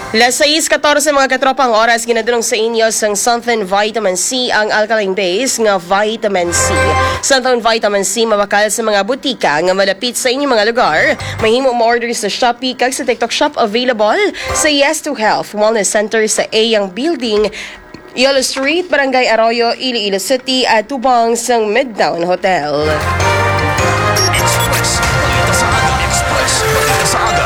Las 6:14 mga katropang oras ginadulong sa inyo sang Sunthon Vitamin C ang alkaline base nga vitamin C. Sunthon Vitamin C mabakal sa mga butika nga malapit sa inyong mga lugar. Mahimo mo order sa Shopee kag sa TikTok Shop available sa Yes to Health Wellness Center sa Ayang Building, Yellow Street, Barangay Arroyo, Iloilo City at tubang sang Midtown Hotel. Express, balita sa aga. Express, balita sa aga.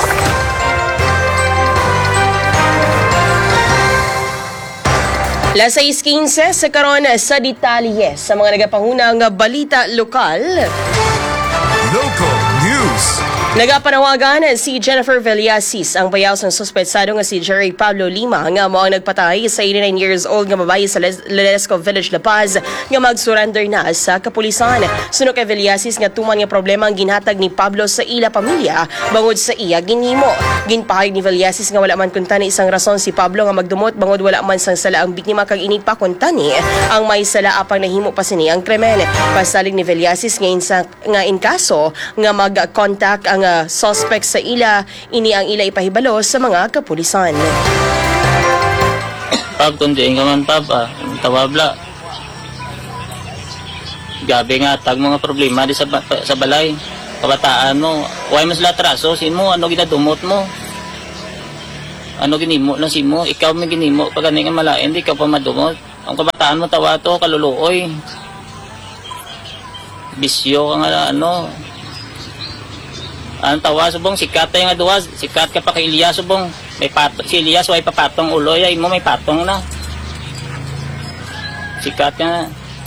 Las 6:15 sa karon sa detalye sa mga nagapanguna nga balita lokal. Local news. Nagapanawagan si Jennifer Villasis ang bayaw ng suspetsado nga si Jerry Pablo Lima nga mao ang nagpatay sa 89 years old nga babae sa Ledesco Village, La Paz nga mag-surrender na sa kapulisan. Suno kay Villasis nga tuman nga problema ang ginhatag ni Pablo sa ila pamilya bangod sa iya ginhimo. Ginpahayag ni Villasis nga wala man kuntani isang rason si Pablo nga magdumot bangod wala man sang sala ang biktima kag ini pa kuntani ang may sala apang nahimo pa sini ang krimen. Pasalig ni Villasis nga in kaso nga mag-contact ang suspect sa ila, ini ang ila ipahibalo sa mga kapulisan. Pab, kundi ka man, Pab, tawabla. Gabi nga, tag mga problema di sa balay. Kabataan mo, huwag mas latraso, mo, ano ginadumot mo? Ano ginimo na mo? Ikaw may ginimo, pag nga malain, di ka pa madumot. Ang kabataan mo, tawa to, kaluluoy. Bisyo ka nga, ang tawa subong sikat tayo nga duwas, sikat ka pa kay Elias subong. May patong si Elias way papatong uloy ay mo may patong na. Sikat ka na.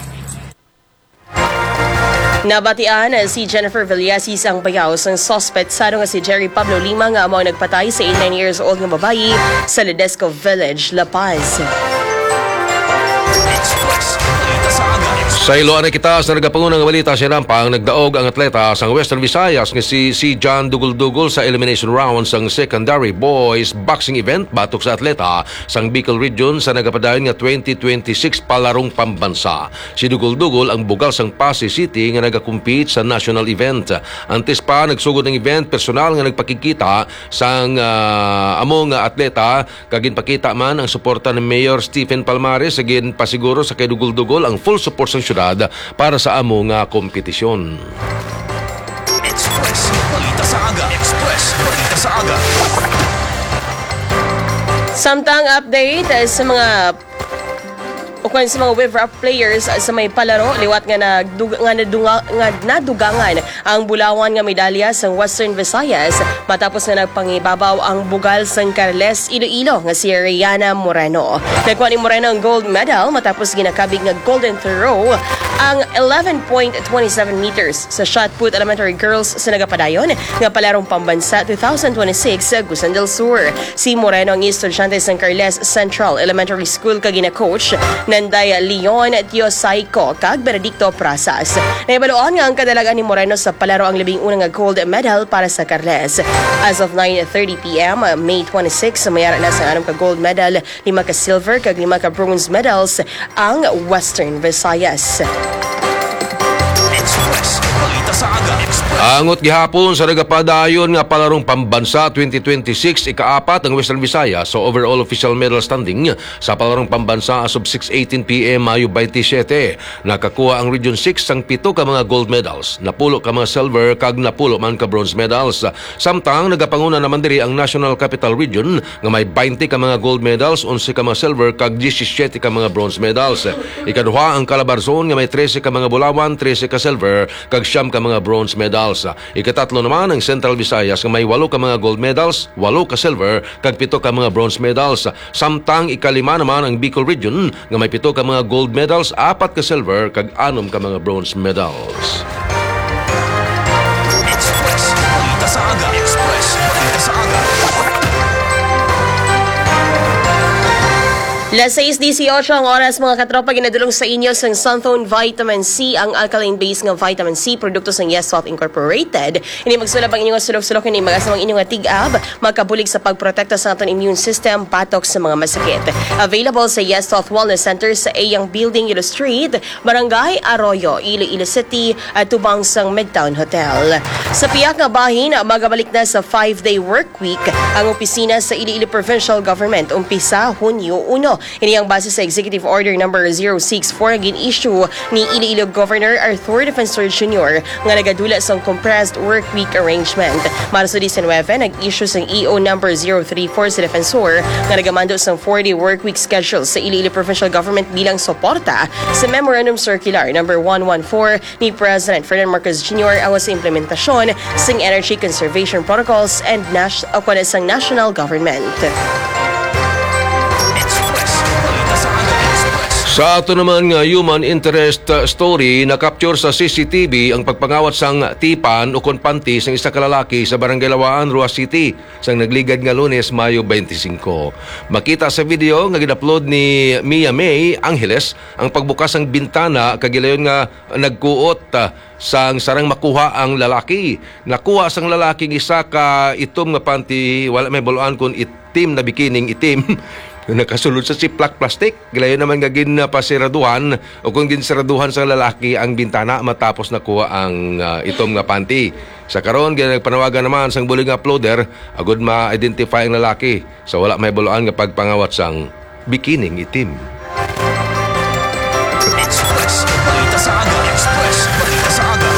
Nabatian si Jennifer Villasis ang bayaw sang suspect sa nga si Jerry Pablo Lima nga amo nagpatay sa 89 years old nga babayi sa Ledesco Village, La Paz. Express, balita sa aga. Sa Iloan ay kita sa nagapangunang balita si Rampang nagdaog ang atleta sa Western Visayas nga si John Dugul-Dugul sa elimination round sang secondary boys boxing event batok sa atleta sang Bicol Region sa nagapadayon nga 2026 palarong pambansa. Si Dugul-Dugul ang bugal sang Pasay City nga nagakompete sa national event. Antes pa nagsugod ng event personal nga nagpakikita sang among atleta kagin pakita man ang suporta ni Mayor Stephen Palmares sagin pasiguro sa kay Dugul-Dugul ang full support sa syudad para sa amo nga kompetisyon. Express, balita sa aga. Express, balita sa aga. Samtang update sa mga ukon sa mga wave up players sa may palaro liwat nga nadugangan ang bulawan nga medalya sa Western Visayas matapos nga nagpangibabaw ang bugal sang Carles Iloilo nga si Rihanna Moreno. Nagkuha ni Moreno ang gold medal matapos ginakabig nga golden throw ang 11.27 meters sa shot put elementary girls sa nagapadayon nga palarong pambansa 2026 sa Agusan del Sur. Si Moreno ang estudyante sa Carles Central Elementary School kag gina-coach Nanday Leon Tiosayco kag Benedicto Prasas. Naibaluan nga ang kadalagan ni Moreno sa palaro ang labing unang gold medal para sa Carles. As of 9:30 p.m. May 26, mayara na sa 6 ka gold medal, 5 ka silver kag 5 ka bronze medals ang Western Visayas. Express, balita sa aga. Express. Angot gihapon sa nagapadayon nga palarong pambansa 2026 ikaapat ang Western Visayas so overall official medal standing sa palarong pambansa as of 6:18 p.m. Mayo 27. Nakakuha ang Region 6 sang 7 ka mga gold medals, napulo ka mga silver kag napulo man ka bronze medals. Samtang nagapanguna naman diri ang National Capital Region nga may 20 ka mga gold medals, 11 ka mga silver kag 17 ka mga bronze medals. Ikaduha ang Calabarzon nga may 13 ka mga bulawan, 13 ka silver kag 9 ka mga bronze medals. Ikatatlo naman ang Central Visayas nga may 8 ka mga gold medals, 8 ka silver kag 7 ka mga bronze medals. Samtang ikalima naman ang Bicol Region nga may 7 ka mga gold medals, 4 ka silver kag 6 ka mga bronze medals. Express, balita sa aga. Express, balita sa aga. Las 6:18 ang oras mga katropa, ginadulong sa inyo sa Sunthone Vitamin C, ang alkaline-based nga vitamin C, produkto sa Yes Health Incorporated. Hindi magsulab ang inyong sulok-sulok, hindi magasamang inyong tig-ab, magkabulig sa pagprotekta sa ating immune system, patok sa mga masakit. Available sa Yes Health Wellness Center sa Ayang Building, Ilo Street, Barangay Arroyo, Iloilo City, at tubang sang Midtown Hotel. Sa piyak nga bahin, magabalik na sa 5-day work week ang opisina sa Iloilo Provincial Government, umpisa Hunyo 1. Ini ang base sa Executive Order number 064 gin-issue ni Iloilo Governor Arthur Defensor Jr. nga nagadula sa compressed work week arrangement. Marso 19, nag-issue sa EO number 034 sa Defensor nga nagamando sa 4-day work week schedule sa Iloilo Provincial Government bilang suporta sa Memorandum Circular number 114 ni President Ferdinand Marcos Jr. ang sa implementasyon sa energy conservation protocols and sa national government. Sa ato naman nga human interest story, na-capture sa CCTV ang pagpangawat sang tipan o konpanti sang isa ka lalaki sa Barangay Lawaan, Roa City sang nagligad nga Lunes, Mayo 25. Makita sa video nga gin-upload ni Mia May Angeles ang pagbukas ng bintana kagilayon nga nagkuot sang sarang makuha ang lalaki. Nakuha sang lalaking isa ka itom nga panty, wala may buluan kun itim na bikining itim. Nakasulod sa siplak plastic. Gilayon naman nga ginapasiraduhan o kung ginsiraduhan sa lalaki ang bintana matapos nakuha ang itom nga panty. Sa karon ginagpanawagan naman sang bulig nga uploader agud ma-identify ang lalaki sa wala may buluan nga pagpangawat sang bikining itim. Express, balita sa aga. Express, balita sa aga.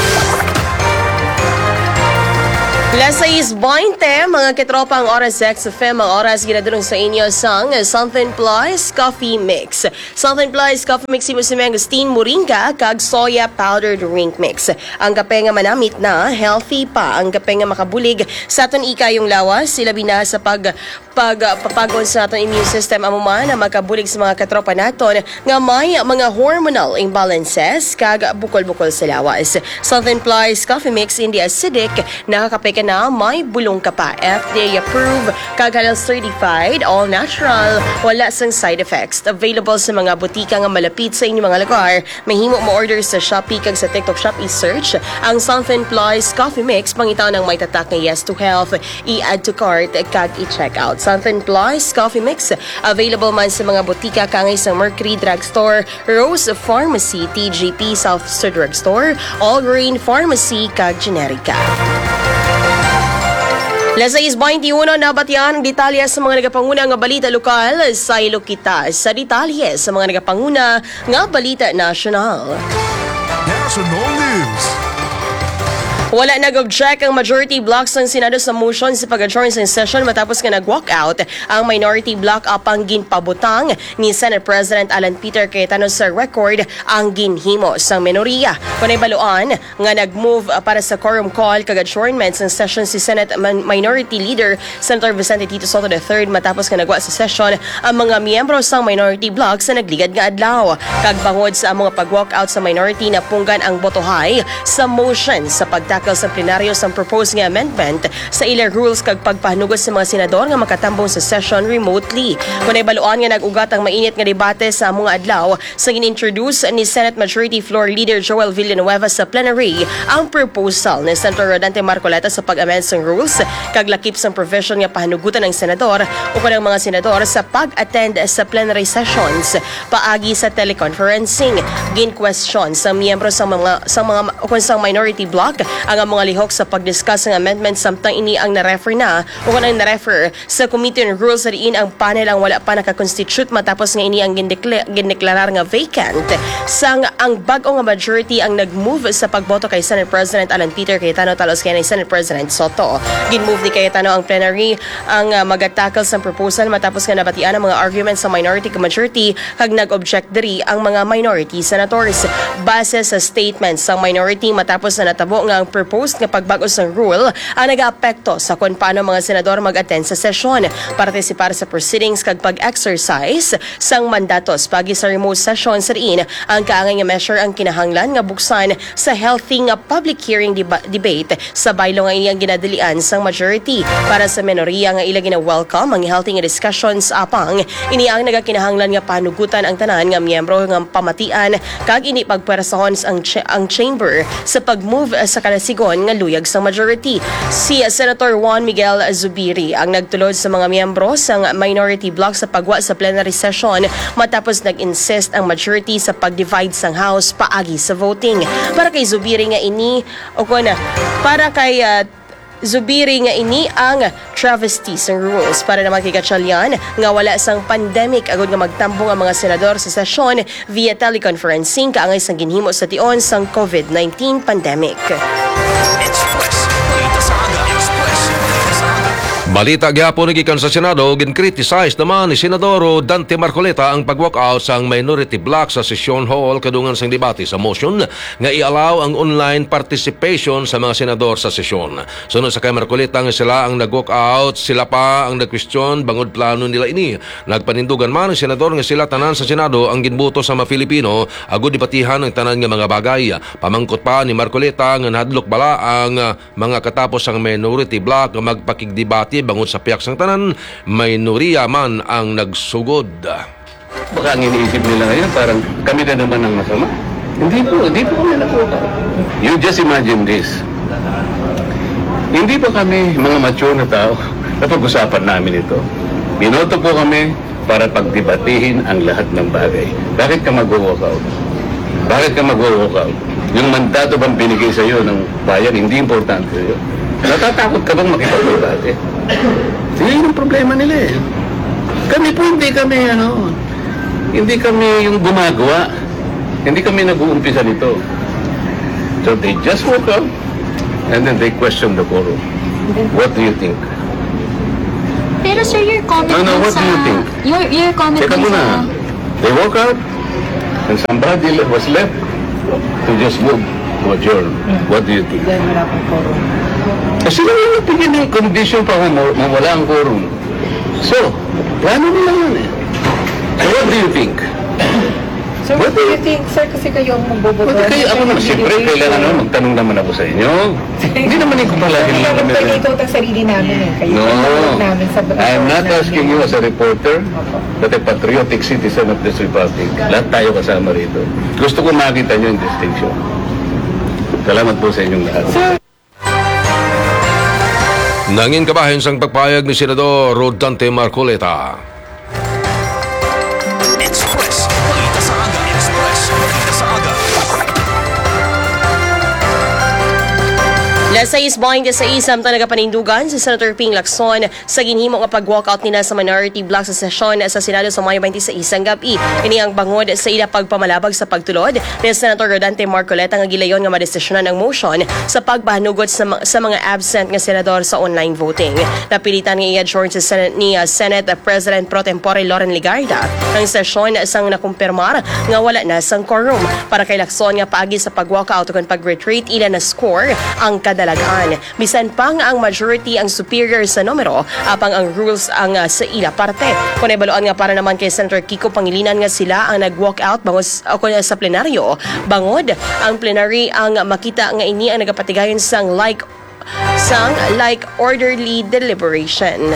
Las 6:20, mga katropa, ang oras sa XFM, ang oras ginadulong sa inyo sang Sunthone Plus Coffee Mix. Sunthone Plus Coffee Mix imo si Mangosteen Moringa kag soya powdered drink mix. Ang kape nga manamit na, healthy pa. Ang kape nga makabulig sa aton ikayong lawas, silabi na sa pagpapagon sa aton immune system amo man na makabulig sa mga katropa naton nga may mga hormonal imbalances kag bukol-bukol sa lawas. Sunthone Plus Coffee Mix hindi acidic, nakakape ka na may bulong ka pa. FDA approved, kag halal certified, all natural, wala sang side effects. Available sa mga butika nga malapit sa inyong mga lugar. Mahimo mo order sa Shopee kag sa TikTok Shop, i-search ang Sunthone Plus Coffee Mix, pangitaw ng may tatak na Yes to Health, i-add to cart kag i-check out. Sunthone Plus Coffee Mix available man sa mga butika kangay sa Mercury Drugstore, Rose Pharmacy, TGP South Star Drugstore, All Green Pharmacy kag Generica. Las 6:21 nabatian ang detalye sa mga nagapanguna nga balita lokal sa Ilokita. Sa detalye sa mga nagapanguna nga balita nasyonal. National News. Wala nag-object ang majority blocks ng Senado sa motion sa pag-adjourn sa session matapos nga nag-walkout ang minority block apang ginpabutang ni Senate President Alan Peter Cayetano sa record ang ginhimo sa minoriya. Kunay baluan nga nag-move para sa quorum call kag adjournment sa session si Senate Minority Leader Senator Vicente Tito Soto III matapos nga nagwa sa session ang mga miyembro sa minority block sa nagligad nga adlaw. Kag bangod sa mga pag-walkout sa minority, napunggan ang botohay sa motion sa pagtakal sa plenaryo sa proposed nga amendment sa ilang rules kag pagpahanugos sa mga senador nga makatambong sa session remotely. Kunay baluan nga nag-ugat ang mainit nga debate sa mga adlaw sa ginintroduce ni Senate Majority Floor Leader Joel Villanueva sa plenary ang proposal ni Senator Rodante Marcoleta sa pag-amend sa rules kag lakip sa provision nga pahanugutan ng senador o kanang mga senador sa pag-attend sa plenary sessions paagi sa teleconferencing. Gin-question sa miyembro sa mga minority block ang mga lihok sa pag-discuss ng amendment samtang ini ang na-refer na o kanang na-refer sa Committee on Rules sa diin ang panel ang wala pa nakakonstitute matapos nga ini ang gindeklarar nga vacant. Sang ang bag-o nga majority ang nag-move sa pagboto kay Senate President Alan Peter Cayetano talos kay Senate President Soto. Gin-move ni Cayetano ang plenary ang mag-tackle sa proposal matapos nga nabatian ang mga arguments sa minority kag majority kag nag-object diri ang mga minority senators. Base sa statements sa minority matapos na natabo nga ang proposed nga pagbago sa rule ang nag-aapekto sa kung paano mga senador mag-attend sa sesyon, partisipar sa proceedings kag pag-exercise sang mandatos pagi sa remote session sa riin ang kaangay nga measure ang kinahanglan nga buksan sa healthy nga public hearing debate sa baylo nga iyang ginadilian sang majority para sa minoriya nga ila gina-welcome ang healthy nga discussions apang ini ang nagakinahanglan nga panugutan ang tanan nga miyembro nga pamatian kag ini pagpwersahon ang chamber sa pag-move sa kalasigon nga luyag sa majority. Si Senator Juan Miguel Zubiri ang nagtulod sa mga miyembro sang minority bloc sa pagwa sa plenary session matapos nag-insist ang majority sa pag-divide sang house paagi sa voting. Para kay Zubiri nga ini Zubiri nga ini ang travesty sang rules para naman kay Gatchalian nga wala sang pandemic agud nga magtambong ang mga senador sa sesyon via teleconferencing kaangay sang ginhimo sa tion sang COVID-19 pandemic. Express, balita sa aga. Express, balita sa aga. Balita gyapon gikan sa Senado, gin-criticize naman ni Senador Dante Marcoleta ang pag-walkout sa minority block sa session hall kadungan sang debate sa motion nga i-allow ang online participation sa mga senador sa sesyon. Sunod sa kay Marcoleta nga sila ang nag-walkout, sila pa ang nag-question bangod plano nila ini. Nagpanindugan man ang senador nga sila tanan sa Senado ang ginbuto sa mga Filipino agud debatihan ang tanan nga mga bagay. Pamangkot pa ni Marcoleta nga nahadlok bala ang mga katapos ang minority block nga magpakigdebate bangod sa piyak sang tanan, minoriya man ang nagsugod. Baka ang iniisip nila ngayon, parang kami na naman ang masama. Hindi po kami nakuha. You just imagine this. Hindi po kami mga mature na tao na pag-usapan namin ito. Binoto po kami para pagdebatihin ang lahat ng bagay. Bakit ka mag-walk out? Bakit ka mag-walk out? Yung mandato bang binigay sa iyo ng bayan, hindi importante sa iyo. Natatakot ka bang makipag-debate? Yun ang problema nila eh. Kami po hindi kami yung gumagawa. Hindi kami nag-uumpisa nito. So they just woke up and then they question the quorum. What do you think? Pero sir, your comment No, what do you think? Your comment Teka dun muna. They woke out and somebody was left to just move to adjourn. What do you think? Kasi lang yung napigyan ng condition pa mawala ang quorum. So, plano nila yun eh. So what do you think? So what do you think, sir, kasi kayo ang magboboto? Ako naman, siyempre, kailangan naman magtanong naman ako sa inyo. Hindi naman yung palagi Hindi naman pwede ito ang sarili namin eh. Kayo ang namin sa I'm not asking you as a reporter, but a patriotic citizen of this republic. Lahat tayo kasama rito. Gusto ko makita nyo yung distinction. Salamat po sa inyong lahat. Nangin kabahin sang pagpayag ni Senador Dante Marcoleta. Express, balita sa aga. Express, balita sa aga. Las 6:26 ang nagapanindugan si Senator Ping Lacson sa ginhimo nga pag-walkout nila sa minority block sa sesyon sa Senado sa Mayo 26 ang gabi. Ini ang bangod sa ila pagpamalabag sa pagtulod ni Senator Dante Marcoleta nga gilayon nga madesisyonan ang motion sa pagbahanugot sa mga absent nga senador sa online voting. Napilitan nga i-adjourn sa Senate President Pro Tempore Loren Legarda ang sesyon sang nakumpirmar nga wala na sang quorum. Para kay Lacson nga paagi sa pag-walkout ug pag-retreat ila na score ang kadalagan. Bisan pa nga ang majority ang superior sa numero, apang ang rules ang sa ila parte. Kung ibaloan nga para naman kay Senator Kiko Pangilinan nga sila ang nag-walk out bangod sa plenaryo. Bangod ang plenary ang makita nga ini ang nagapatigayon sang like orderly deliberation.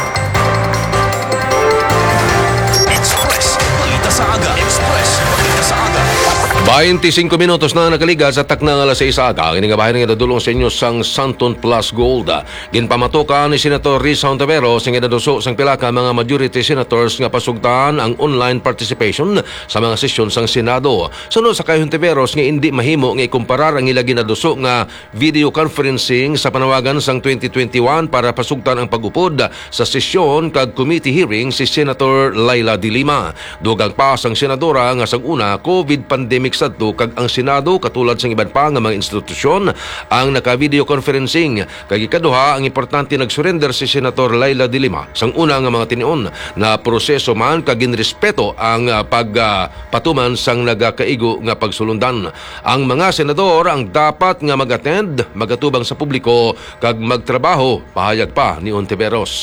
Express, balita sa aga. Express, balita sa aga. 25 minutos na nakaligas at takna nga alas 6 aga. Kiningabahin nga dadulong sa inyo sang Santon Plus Gold. Ginpamatuka ni Senator Risa Hontiveros ang inaduso sang pila ka mga majority senators nga pasugtaan ang online participation sa mga sesyon sang Senado. Sunod sa kay Hontiveros nga hindi mahimo nga ikumparar ang ila ginaduso nga video conferencing sa panawagan sang 2021 para pasugtan ang pag-upod sa sesyon kag committee hearing si Senator Laila de Lima. Dugang pa sang senadora nga sang una COVID pandemic pandemic sadto kag ang Senado katulad sa iban pa nga mga institusyon ang naka-video conferencing. Kag ikaduha, ang importante nagsurrender si Senator Laila de Lima sang una nga mga tinion na proseso man kag ginrespeto ang pagpatuman sang nagakaigo nga pagsulundan. Ang mga senador ang dapat nga mag-attend, magatubang sa publiko kag magtrabaho, pahayag pa ni Ontiveros.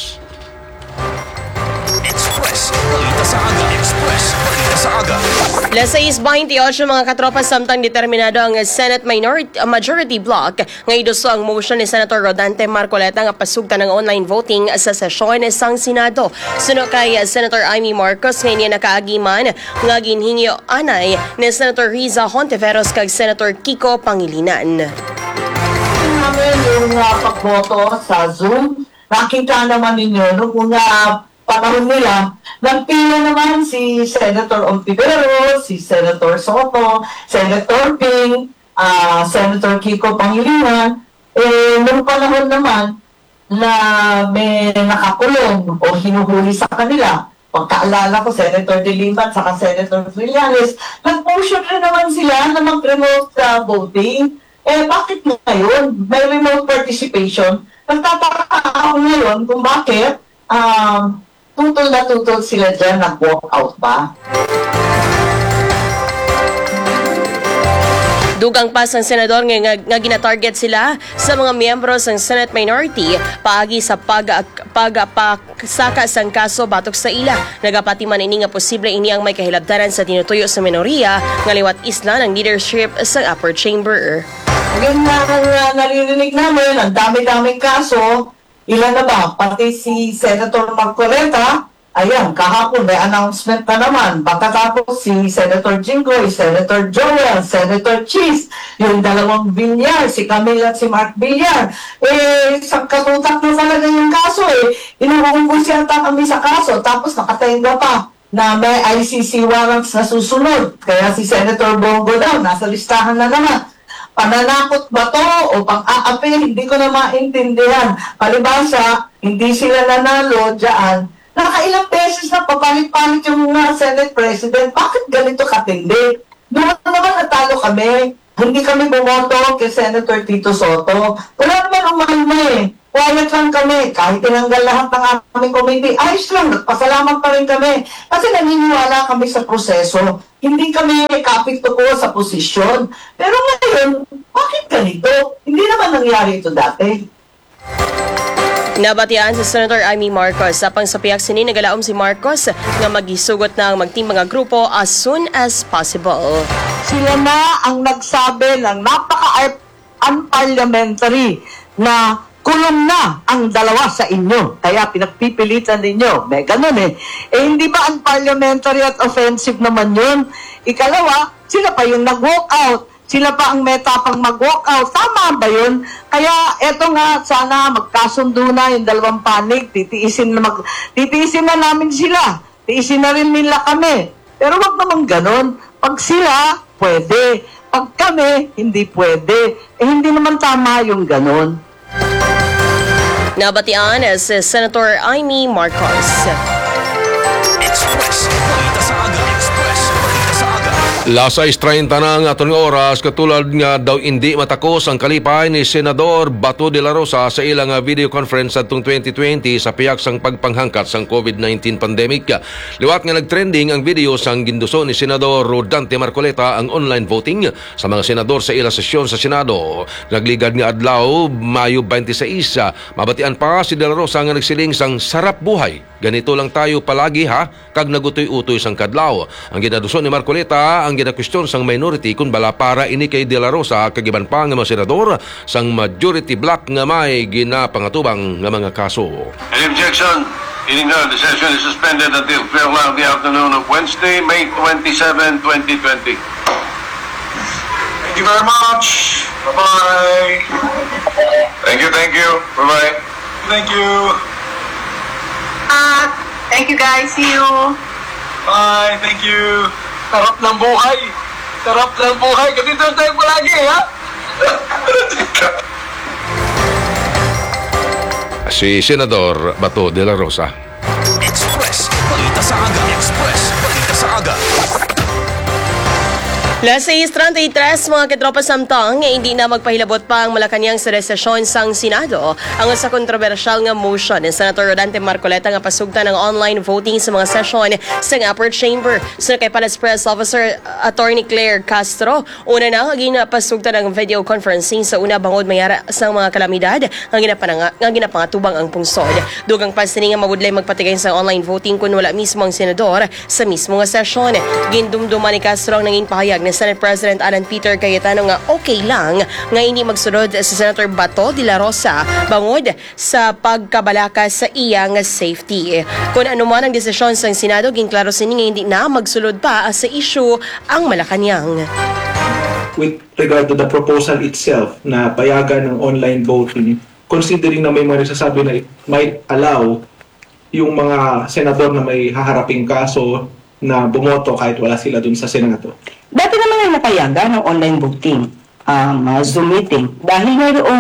Express, balita sa aga. Express, balita sa aga. Las 6:28 mga katropa, samtang determinado ang Senate Majority Bloc nga iduso ang motion ni Senator Rodante Marcoleta nga pasugtan ng online voting sa sesyon sang Senado. Suno kay Senator Amy Marcos nga niya nakaagiman nga ginhingyo anay ni Senator Riza Hontiveros kag Senator Kiko Pangilinan. Namin yung pagboto sa Zoom, nakita naman ninyo nung mga panahon nila, nagpila naman si Senator Ontiveros, si Senator Soto, Senator Ping, Senator Kiko Pangilinan. Nung panahon naman na may nakakulong o hinuhuli sa kanila, pagkaalala ko, Senator De Lima at saka Senator Trillanes, nag-motion rin naman sila na mag-remote voting. Bakit ngayon? May remote participation. Nagtataka ako ngayon kung bakit tutol na tutol sila dyan, nag-walk out pa. Dugang pa sang senador nga gina-target sila sa mga miyembro sang Senate Minority paagi sa pagpasaka sang kaso batok sa ila. Nagapati man ini nga posible ini ang may kahilabtaran sa tinutuyo sa minoriya nga liwat isla ng leadership sa upper chamber. Ngayon na naririnig namin, ang dami-daming kaso, ilan na ba? Pati si Senator Marcoleta, ayan, kahapon may announcement na naman. Pagkatapos si Senator Jinggoy, Senator Joel, Senator Cheese, yung dalawang Villar, si Camila at si Mark Villar. Sa katutak na talaga yung kaso inuumbos yata kami sa kaso, tapos nakatenga pa na may ICC warrants na susunod. Kaya si Senator Bongo daw, nasa listahan na naman. Pananakot ba to o pang-aapi? Hindi ko na maintindihan. Palibasa, hindi sila nanalo dyan. Nakailang beses na papalit-palit yung Senate President. Bakit ganito katindi? Noon naman natalo kami. Hindi kami bumoto kay Senator Tito Soto. Wala naman umalma Quiet lang kami. Kahit tinanggal lahat ng aming committee, ayos lang. Nagpasalamat pa rin kami. Kasi naniniwala kami sa proseso. Hindi kami kapit ko sa posisyon. Pero ngayon, bakit ganito? Hindi naman nangyari ito dati. Nabatian si Senator Amy Marcos sa pangsapiak sini nagalaom si Marcos nga magisugot ng magting mga grupo as soon as possible. Sila na ang nagsabi ng napaka-unparliamentary na kulong na ang dalawa sa inyo. Kaya pinagpipilitan ninyo. May ganun hindi ba unparliamentary at offensive naman yun? Ikalawa, sila pa yung nag-walk out. Sila pa ang meta pang mag-walk out. Tama ba yun? Kaya eto nga, sana magkasundo na yung dalawang panig. Titiisin na namin sila. Tiisin na rin nila kami. Pero wag naman ganun. Pag sila, pwede. Pag kami, hindi pwede. Hindi naman tama yung ganun. Nabatian si Senator Amy Marcos. Express, balita sa aga. Express, balita sa aga. Las 6:30 na ang aton nga oras, katulad nga daw hindi matakos ang kalipay ni Senador Bato de la Rosa sa ilang video conference atong 2020 sa piyak sang pagpanghangkat sang COVID-19 pandemic. Liwat nga nagtrending ang video sang ginduso ni Senador Rodante Marcoleta ang online voting sa mga senador sa ilang sesyon sa Senado. Nagligad nga adlaw, Mayo 26. Mabatian pa si de la Rosa nga nagsiling sang sarap buhay. Ganito lang tayo palagi kag nagutoy-utoy sang kadlaw. Ang ginaduso ni Marcoleta ang ginakwestiyon sang minority kung bala para ini kay De La Rosa kagiban pa nga mga senador sang majority bloc nga may ginapangatubang nga mga kaso. Any objection? Hearing none, the session is suspended until 12 of the afternoon of Wednesday, May 27, 2020. Thank you very much. Bye-bye. Thank you. Bye-bye. Thank you. Thank you guys. See you. Bye. Thank you. Sarap ng buhay. Ganito tayo palagi, Si Senador Bato de la Rosa. Express, balita sa aga. Express, balita sa aga. Las 6:33 mga katropa samtang, hindi na magpahilabot pa ang Malacanang sa desisyon sang Senado ang sa kontrobersyal nga motion ni Senator Rodante Marcoleta nga pasugtan ng online voting sa mga sesyon sa upper chamber. Sa kay Palace Press Officer Attorney Claire Castro, una na ginapasugtan ng video conferencing sa una bangod mayara sa mga kalamidad nga ginapangatubang ang pungsod. Dugang pasini nga mabudlay magpatigay sa online voting kung wala mismo ang senador sa mismo nga sesyon. Gindumduman ni Castro ang nanging pahayag ni Senate President Alan Peter Cayetano nga okay lang nga hindi magsunod si Senator Bato de la Rosa bangod sa pagkabalaka sa iyang safety. Kung ano man ang desisyon sa Senado, ginklaro sini nga hindi na magsulod pa sa issue ang Malacanang. With regard to the proposal itself na payagan ng online voting, considering na may mga nagsasabi na might allow yung mga senador na may haharaping kaso na bumoto kahit wala sila dun sa Senado. Dati naman ay napayagan ng online voting, Zoom meeting, dahil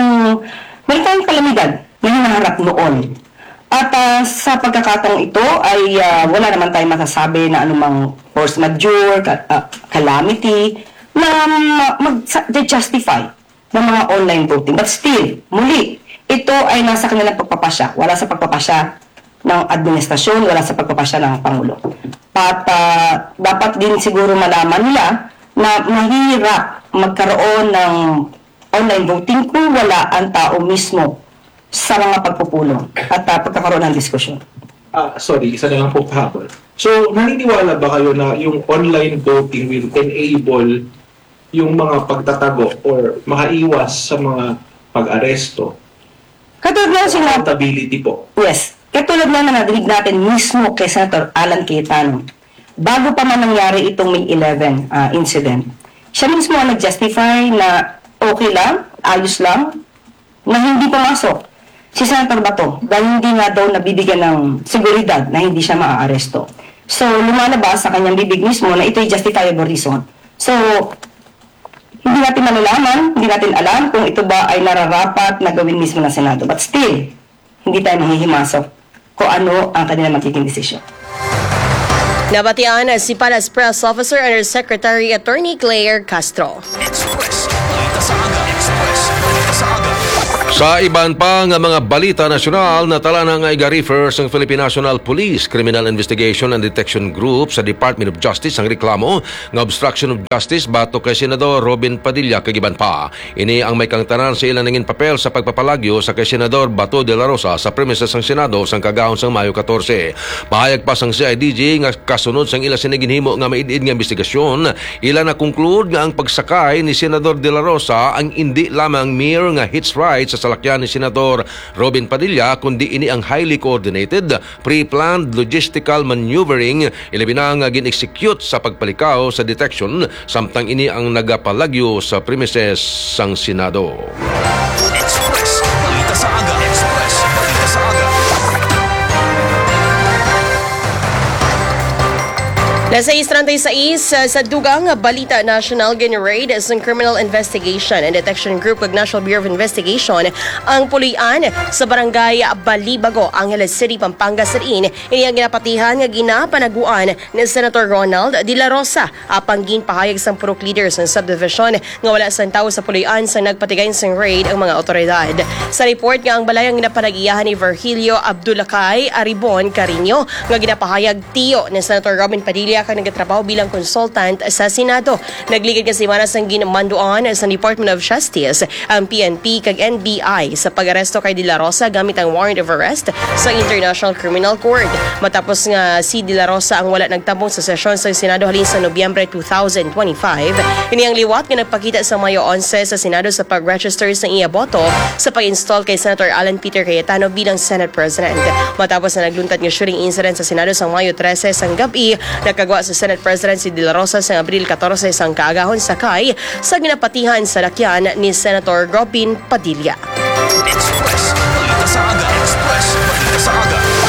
may tayong kalamidad na hinaharap noon. At sa pagkakataong ito ay wala naman tayong masasabi na anumang force majeure, calamity, na mag-justify ng mga online voting. But still, muli, ito ay nasa kanilang pagpapasya. Wala sa pagpapasya ng administrasyon, wala sa pagpapasya ng Pangulo. At dapat din siguro malaman nila na mahirap magkaroon ng online voting kung wala ang tao mismo sa mga pagpupulong at pagkakaroon ng diskusyon. Sorry, isa na lang po pahabol. So, naniniwala ba kayo na yung online voting will enable yung mga pagtatago or makaiwas sa mga pag-aresto? Katulad na accountability po. Yes. Katulad na nadinig natin mismo kay Senator Alan Cayetano, bago pa man nangyari itong May 11 incident, siya mismo ang nag-justify na okay lang, ayos lang, na hindi pumasok si Senator Bato dahil hindi nga daw nabibigyan ng seguridad na hindi siya maaaresto. So, lumalabas sa kanyang bibig mismo na ito'y justifiable reason. So, hindi natin malalaman, hindi natin alam kung ito ba ay nararapat na gawin mismo ng Senado. But still, hindi tayo mahihimasok kung ano ang kanilang magiging desisyon. Nabatian si Palace Press Officer Undersecretary Attorney Claire Castro. Express, balita sa aga. Express, balita sa aga. Sa iban pa nga mga balita nasyonal, natala na nga iga-refer sa Philippine National Police Criminal Investigation and Detection Group sa Department of Justice ang reklamo nga obstruction of justice bato kay Senador Robin Padilla kag iban pa. Ini ang may kangtanan sa ilang nangin papel sa pagpapalagyo sa kay Senador Bato de la Rosa sa premises sang Senado sang kagahon sang Mayo 14. Mahayag pa sang CIDG nga kasunod sang ila siniginhimo nga maidid nga investigasyon, ila na conclude nga ang pagsakay ni Senador de la Rosa ang hindi lamang mere nga hits right sa salakyan ni Senador Robin Padilla kundi ini ang highly coordinated, pre-planned logistical maneuvering ilabi na nga gin-execute sa pagpalikaw sa detection samtang ini ang nagapalagyo sa premises sang Senado. Express, balita sa aga. Express, balita sa aga. Las 6:36 sa dugang balita national generate sa Criminal Investigation and Detection Group ug National Bureau of Investigation ang pulian sa barangay Balibago, Angeles City, Pampanga City. Ini ang ginapatihan nga ginapanaguan ni Senator Ronald de la Rosa apang ginpahayag sang purok leaders ng subdivision nga wala sang tawo sa pulian sa nagpatigay sang raid ang mga otoridad. Sa report nga ang balayang ginapanagiyahan ni Virgilio Abdulakay Aribon Carino nga ginapahayag tiyo ni Senator Robin Padilla kang nagatrabaho bilang consultant sa Senado. Nagligid nga simana sang ginamanduan sa Department of Justice ang PNP kag NBI sa pag-aresto kay De La Rosa gamit ang warrant of arrest sa International Criminal Court. Matapos nga si De La Rosa ang wala nagtambong sa sesyon sa Senado halin sa Nobyembre 2025, ini ang liwat nga nagpakita sa Mayo 11 sa Senado sa pag-register sa iya boto sa pag-install kay Senator Alan Peter Cayetano bilang Senate President. Matapos na nagluntad nga shooting incident sa Senado sa Mayo 13 sang gabi, nakagawa sa Senate President si De La Rosa sa Abril 14 sang kaagahon sakay sa ginapatihan sa lakyan ni Senator Robin Padilla. Express, balita sa aga. Express, balita sa aga.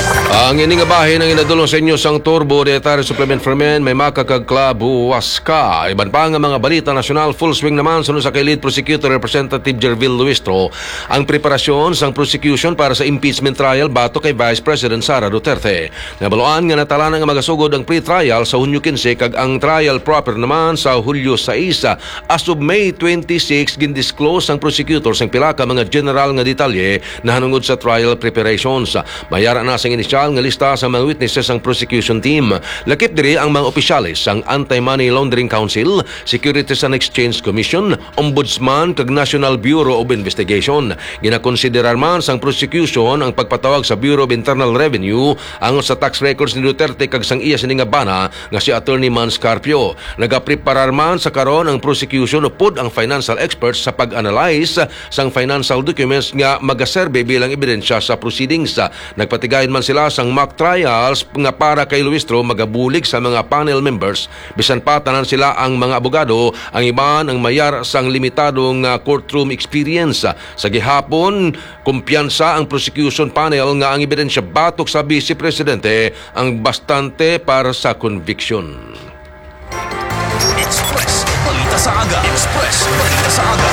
Ang ining bahin ang inadulong sa inyo sang Turbo Dietary Supplement for Men may makakagklabuwas ka. Iban pa nga mga balita nasyonal full swing naman sunod sa kay Lead Prosecutor Representative Jervil Luistro ang preparasyon sang prosecution para sa impeachment trial bato kay Vice President Sara Duterte. Nabaluan nga natala nga magasugod ang pre-trial sa Hunyo 15 kag ang trial proper naman sa Hulyo 6. As of May 26 gindisclose ang prosecutor sang pila ka mga general nga detalye na hanungod sa trial preparations. Mayara na sang inisyal nga lista sa mga witnesses ang prosecution team. Lakip diri ang mga opisyalis ang Anti-Money Laundering Council, Securities and Exchange Commission, Ombudsman kag National Bureau of Investigation. Ginakonsiderar man sang prosecution ang pagpatawag sa Bureau of Internal Revenue ang sa tax records ni Duterte kag sang iya sining bana nga si Attorney Mans Carpio. Nagapreparar man sa karon ang prosecution upod ang financial experts sa pag-analyze sang financial documents nga magaserbe bilang ebidensya sa proceedings. Nagpatigayon man sila sang mock trials nga para kay Luistro magabulig sa mga panel members bisan pa tanan sila ang mga abogado, ang iban ang mayar sang limitadong courtroom experience. Sa gihapon kumpiyansa ang prosecution panel nga ang ebidensya batok sa Vice Presidente ang bastante para sa conviction. Express, balita sa aga. Express, balita sa aga.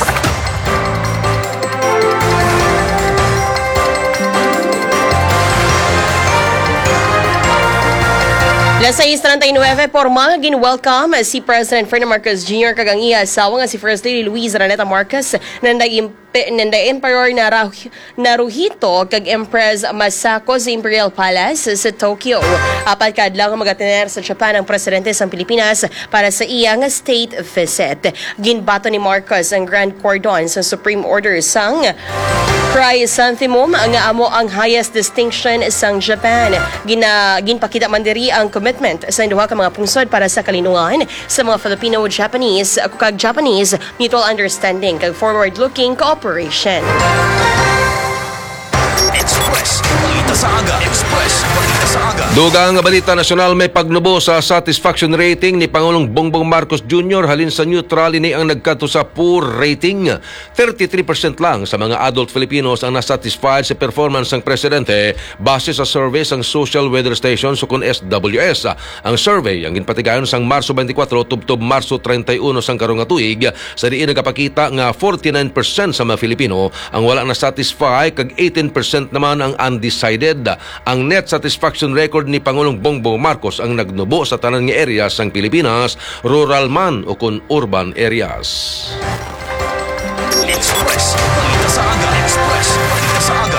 Las 6:39, formal gin-welcome si President Ferdinand Marcos Jr. kag ang iya asawa nga si First Lady Luisa Raneta Marcos nanday Emperor Naruhito kag Empress Masako sa Imperial Palace sa Tokyo. Apat ka adlaw magatiner sa Japan ang presidente sa Pilipinas para sa iya nga state visit. Ginbato ni Marcos ang Grand Cordon sa Supreme Order sang Chrysanthemum nga amo ang highest distinction sang Japan. Ginpakita man diri ang commitment sa duha ka mga pungsod para sa kalinungan sa mga Filipino-Japanese kag Japanese mutual understanding kag forward-looking cooperation. Express, balita sa aga. Express, balita sa aga. Dugang balita nasyonal may pagnubo sa satisfaction rating ni Pangulong Bongbong Marcos Jr. halin sa neutral ini ang nagkadto sa poor rating. 33% lang sa mga adult Filipinos ang nasatisfied sa performance ng presidente base sa survey sang Social Weather Station sukon SWS. Ang survey ang ginpatigayon sang Marso 24 tubtob Marso 31 sang karong nga tuig sa diin nagapakita nga 49% sa mga Filipino ang wala na satisfy kag 18% naman ang undecided. Ang net satisfaction record ni Pangulong Bongbong Marcos ang nagnubo sa tanan nga areas sang Pilipinas, rural man o kun urban areas. Express, balita sa aga. Express, balita sa aga.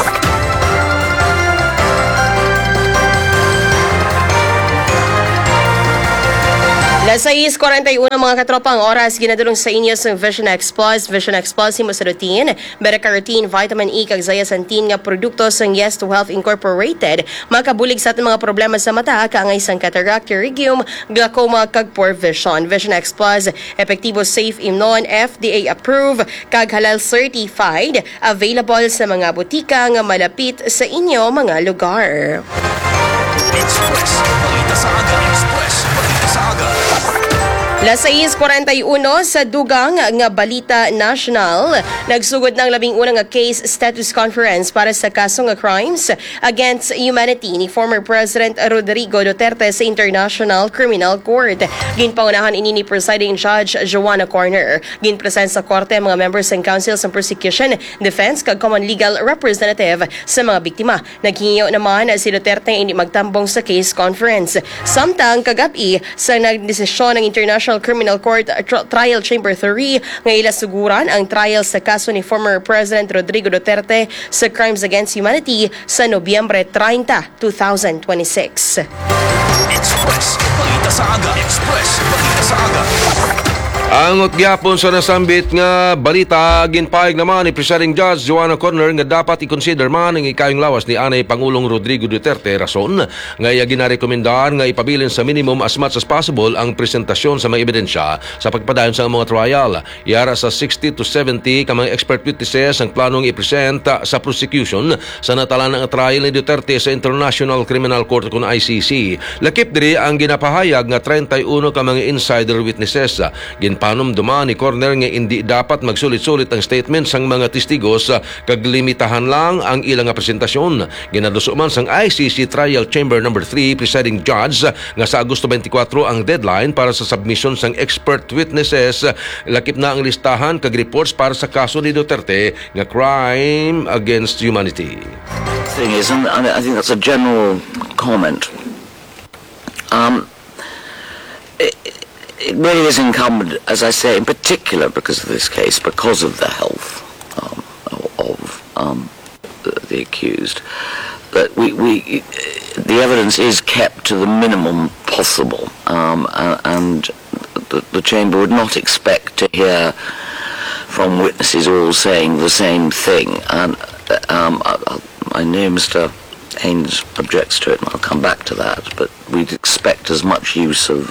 Las 6:41 mga katropang oras ginadulong sa inyo sa Vision X Plus. Vision X Plus himo sa routine, beta-carotene, vitamin E kag zeaxanthin nga produkto sa Yes to Health Incorporated. Makabulig sa ating mga problema sa mata kaangay sang cataract, pterygium, glaucoma kag poor vision. Vision X Plus, epektibo, safe, imnon, FDA approved kag halal certified, available sa mga butika nga malapit sa inyo mga lugar. Express, balita sa aga. Express, balita sa aga. Las 6:41 sa dugang nga balita national, nagsugod ng 11 nga case status conference para sa kaso nga crimes against humanity ni former President Rodrigo Duterte sa International Criminal Court. Ginpangunahan ini ni Presiding Judge Joanna Corner. Ginpresent sa korte mga members ng Council sa Prosecution, Defense kag Common Legal Representative sa mga biktima. Naghingiyo naman si Duterte ini magtambong sa case conference. Samtang kagabi sa nagdesisyon ng International Criminal Court Trial Chamber 3 nga ilasuguran ang trial sa kaso ni former President Rodrigo Duterte sa crimes against humanity sa Nobyembre 30, 2026. Express, balita sa aga. Express, balita sa aga. Ang gyapon sa nasambit nga balita ginpayag naman ni Presiding Judge Joanna Corner nga dapat i-consider man ang ikayong lawas ni Anay Pangulong Rodrigo Duterte rason nga iya ginarekomendar nga ipabilin sa minimum as much as possible ang presentasyon sa mga ebidensya sa pagpadayon sa mga trial. Iara sa 60 to 70 ka mga expert witnesses ang planong i-present sa prosecution sa natalan ng trial ni Duterte sa International Criminal Court kung ICC. Lakip diri ang ginapahayag nga 31 ka mga insider witnesses. panumduman ni Corner nga hindi dapat magsulit-sulit ang statement sang mga testigos kag limitahan lang ang ilang nga presentasyon. Ginaduso man sang ICC Trial Chamber No. 3 presiding judge nga sa Agosto 24 ang deadline para sa submission sang expert witnesses. Lakip na ang listahan kag reports para sa kaso ni Duterte nga crime against humanity. Thing is, and I think that's a general comment. It really is incumbent, as I say, in particular because of this case, because of the health of the accused, that the evidence is kept to the minimum possible, and the chamber would not expect to hear from witnesses all saying the same thing. And I know Mr. Haynes objects to it, and I'll come back to that, but we'd expect as much use of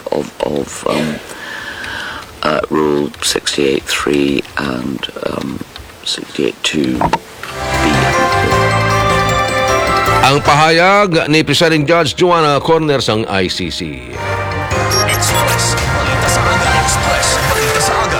Rule 68.3 and 68.2b. Ang pahayag ni Presiding Judge Joanna Corner sang ICC. Express, balita sa aga. Express, balita sa aga.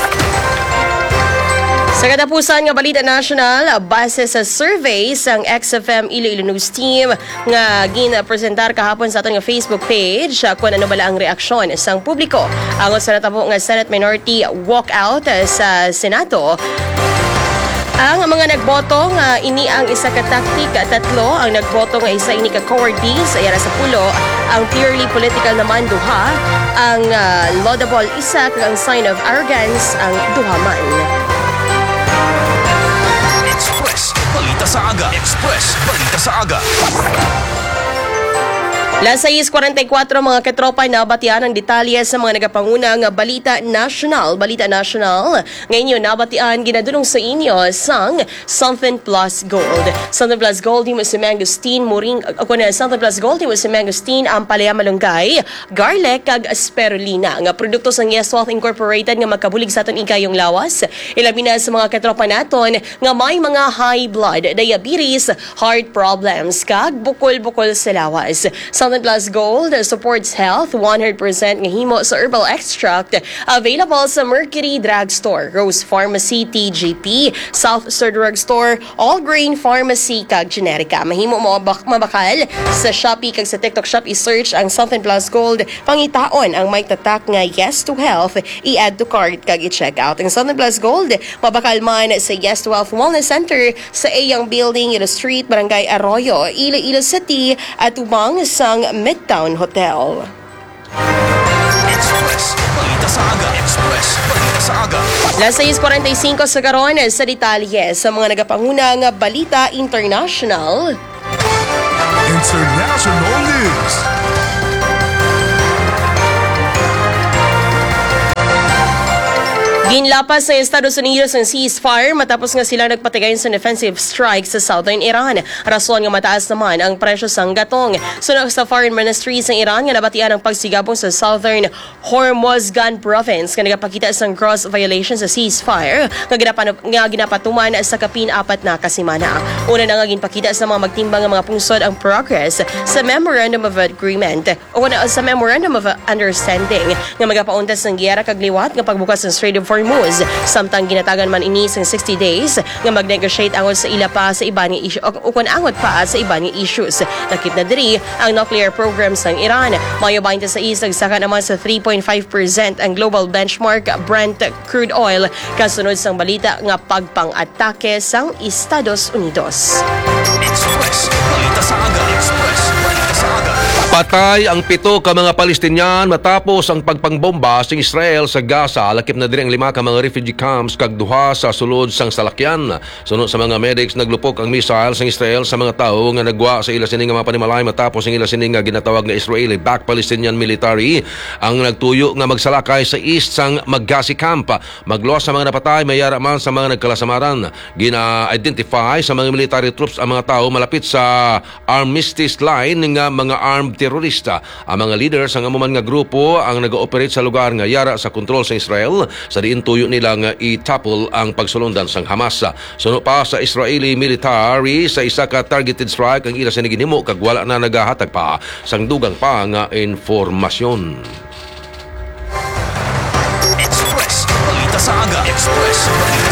Sa katapusan nga Balita National, base sa survey sang XFM Iloilo News Team nga ginapresentar kahapon sa aton nga Facebook page kung ano bala ang reaksyon sang publiko angon sa natabo nga Senate Minority walkout sa Senado. Ang mga nagboto nga ini ang isa ka taktik, tatlo ang nagboto nga isa ini ka cowardice ayara sa pulo, ang purely political naman duha, ang laudable isa kag ang sign of arrogance ang duha man. Express, balita sa aga. Express, balita sa aga. Las 6:44 mga katropa na batian ang detalye sa mga nagapangunang Balita National. Balita National, ngayon nabatian ginadulong sa inyo sang Something Plus Gold. Something Plus Gold mo si Mangosteen Muring ako na Something Plus Gold mo si Mangosteen ang palaya malunggay, garlic kag spirulina nga produkto sang Yes Wealth Incorporated nga magkabulig sa aton ikayong lawas. Ilabi na sa mga katropa naton nga may mga high blood, diabetes, heart problems kag bukol-bukol sa lawas. Something Plus Gold supports health 100% nga himo sa herbal extract, available sa Mercury Drugstore, Rose Pharmacy, TGP, South Star Drugstore, All Grain Pharmacy kag Generica. Mahimo mo mabakal sa Shopee kag sa TikTok Shop i-search ang Something Plus Gold, pangitaon ang may tatak nga Yes to Health, i-add to cart kag i-check out. Ang Something Plus Gold mabakal man sa Yes to Health Wellness Center sa Ayang Building, Ilo Street, Barangay Arroyo, Iloilo City at ubang sang Midtown Hotel. Express, balita sa aga. Express, balita sa aga. Las 6:45 sa karon sa detalye sa mga nagapangunang Balita International. International News. Ginlapas sa Estados Unidos ang ceasefire matapos nga sila nagpatigayon sa defensive strike sa southern Iran. Rason nga mataas naman ang presyo sang gatong. Sunod sa Foreign Ministry sa Iran nga nabatian ang pagsigabong sa southern Hormozgan province nga nagapakita sang gross violation sa ceasefire nga ginapatuman sa kapin-apat na kasimana. Una na nga ginpakita sa mga magtimbang nga mga pungsod ang progress sa Memorandum of Agreement o sa Memorandum of Understanding nga magapauntas ng giyera kag liwat nga pagbukas ng Strait of Hormuz. Samtang ginatagan man ini sa 60 days nga mag-negotiate angot sa ila pa sa iba nga issue o kung angot pa sa iba nga issues. Nakit na diri ang nuclear program sang Iran. Mayo 26 nagsaka naman sa 3.5% ang global benchmark Brent crude oil kasunod sang balita nga pagpang-atake sang Estados Unidos. Express, balita sa aga. Express, balita sa aga. Patay ang 7 ka mga Palestinian matapos ang pagpangbomba sa Israel sa Gaza. Lakip na diri ang 5 ka mga refugee camps kag duha sa sulod sang salakyan. Sunod sa mga medics, naglupok ang missile sa Israel sa mga tao nga nagwa sa ila sining nga mga panimalay matapos ang ila sining nga ginatawag nga Israeli-backed Palestinian military ang nagtuyo nga magsalakay sa east sang Maghazi camp. Magluwas sa mga napatay, mayara man sa mga nagkalasamaran. Gina-identify sa mga military troops ang mga tao malapit sa armistice line nga mga armed terorista. Ang mga leaders ang amuman nga grupo ang nag-ooperate sa lugar nga yara sa kontrol sa Israel sa diin tuyo nila nga i-topple ang pagsulundan sang Hamas. Suno pa sa Israeli military sa isa ka targeted strike ang ila siniginhimo kag wala na nagahatag pa sang dugang pa nga informasyon. Express, sa aga. Express Balita